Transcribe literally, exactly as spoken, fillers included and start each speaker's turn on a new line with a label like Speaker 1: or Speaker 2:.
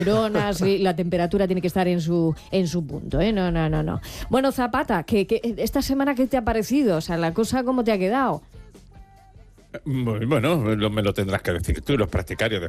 Speaker 1: neuronas y la temperatura tiene que estar en su en su punto, ¿eh? No, no, no, no. Bueno, Zapata, ¿qué, qué, esta semana qué te ha parecido? O sea, la cosa, ¿cómo te ha quedado?
Speaker 2: Bueno, me lo tendrás que decir tú, los practicarios de